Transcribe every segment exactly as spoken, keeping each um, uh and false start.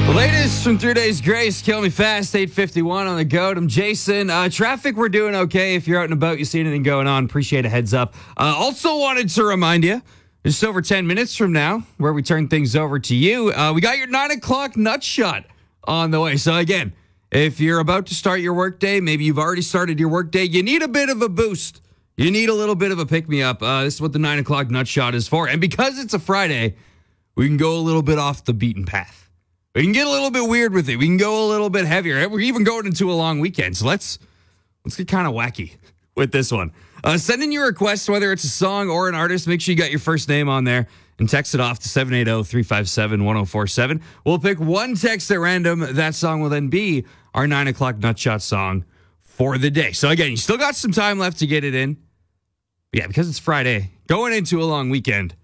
Latest from Three Days Grace, Kill Me Fast, eight fifty-one on the goat. I'm Jason. Uh, traffic, we're doing okay. If you're out and about, you see anything going on, appreciate a heads up. Uh, also wanted to remind you, just over ten minutes from now, where we turn things over to you, uh, we got your nine o'clock nut shot on the way. So again, if you're about to start your workday, maybe you've already started your workday, you need a bit of a boost. You need a little bit of a pick-me-up. Uh, this is what the nine o'clock nut shot is for. And because it's a Friday, we can go a little bit off the beaten path. We can get a little bit weird with it. We can go a little bit heavier. We're even going into a long weekend. So let's let's get kind of wacky with this one. Uh, send in your request, whether it's a song or an artist. Make sure you got your first name on there and text it off to seven eight zero, three five seven, one zero four seven. We'll pick one text at random. That song will then be our nine o'clock Nutshot song for the day. So again, you still got some time left to get it in. But yeah, because it's Friday, going into a long weekend,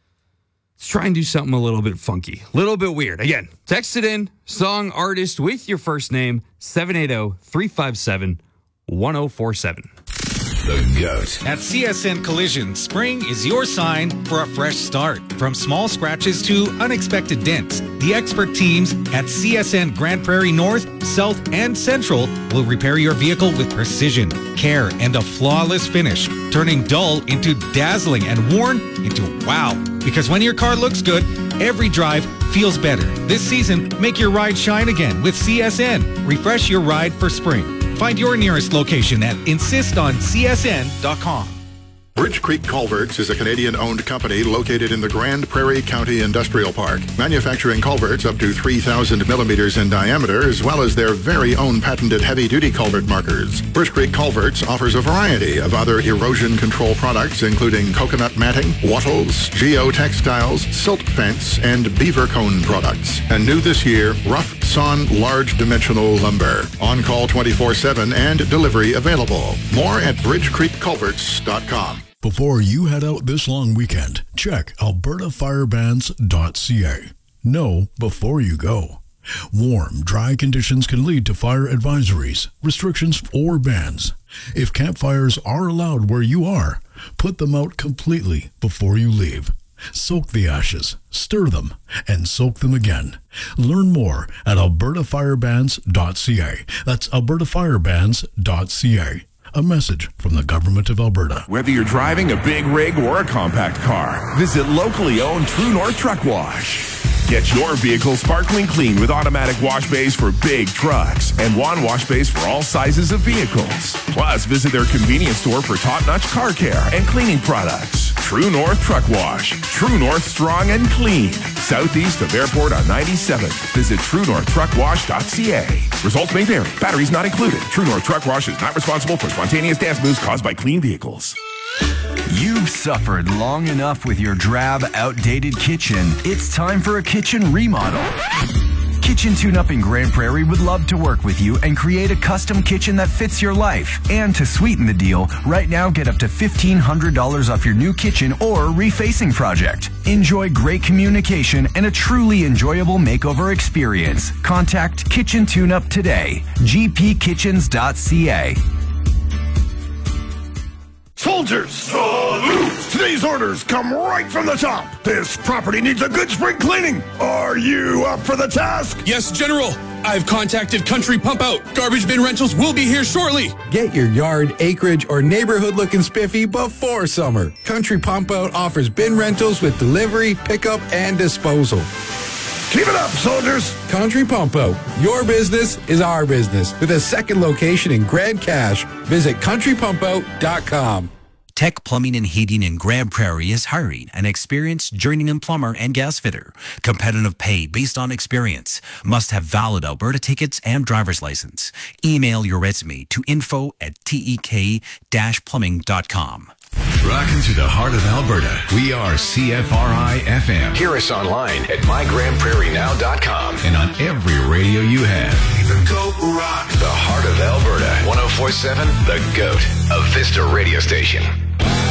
let's try and do something a little bit funky, a little bit weird. Again, text it in, song, artist with your first name, seven eight zero, three five seven, one zero four seven. The GOAT. At C S N Collision, spring is your sign for a fresh start. From small scratches to unexpected dents, the expert teams at C S N Grand Prairie North, South, and Central will repair your vehicle with precision, care, and a flawless finish, turning dull into dazzling and worn into wow. Because when your car looks good, every drive feels better. This season, make your ride shine again with C S N. Refresh your ride for spring. Find your nearest location at insist on C S N dot com. Bridge Creek Culverts is a Canadian-owned company located in the Grand Prairie County Industrial Park, manufacturing culverts up to three thousand millimeters in diameter, as well as their very own patented heavy-duty culvert markers. Bridge Creek Culverts offers a variety of other erosion control products, including coconut matting, wattles, geotextiles, silt fence, and beaver cone products. And new this year, rough sawn large dimensional lumber. On-call twenty-four seven and delivery available. More at bridge creek culverts dot com. Before you head out this long weekend, check alberta fire bans dot c a. Know before you go. Warm, dry conditions can lead to fire advisories, restrictions, or bans. If campfires are allowed where you are, put them out completely before you leave. Soak the ashes, stir them, and soak them again. Learn more at alberta fire bans dot c a. That's alberta fire bans dot c a. A message from the Government of Alberta. Whether you're driving a big rig or a compact car, visit locally owned True North Truck Wash. Get your vehicle sparkling clean with automatic wash bays for big trucks and one wash base for all sizes of vehicles. Plus, visit their convenience store for top-notch car care and cleaning products. True North Truck Wash. True North strong and clean. Southeast of Airport on ninety-seventh. Visit true north truck wash dot c a. Results may vary. Batteries not included. True North Truck Wash is not responsible for spontaneous dance moves caused by clean vehicles. You've suffered long enough with your drab, outdated kitchen. It's time for a kitchen remodel. Kitchen Tune-Up in Grand Prairie would love to work with you and create a custom kitchen that fits your life. And to sweeten the deal, right now get up to fifteen hundred dollars off your new kitchen or refacing project. Enjoy great communication and a truly enjoyable makeover experience. Contact Kitchen Tune-Up today. g p kitchens dot c a. Soldiers, salute! Today's orders come right from the top. This property needs a good spring cleaning. Are you up for the task? Yes, General. I've contacted Country Pump Out. Garbage bin rentals will be here shortly. Get your yard, acreage, or neighborhood looking spiffy before summer. Country Pump Out offers bin rentals with delivery, pickup, and disposal. Keep it up, soldiers! Country Pump Out. Your business is our business. With a second location in Grand Cache. Visit country pump out dot com. Tech Plumbing and Heating in Grand Prairie is hiring an experienced journeyman plumber and gas fitter. Competitive pay based on experience. Must have valid Alberta tickets and driver's license. Email your resume to info at tek dash plumbing dot com. Rocking through the heart of Alberta. We are C F R I F M. Hear us online at my grand prairie now dot com and on every radio you have. The GOAT Rock. The heart of Alberta. one oh four point seven The GOAT, a Vista radio station.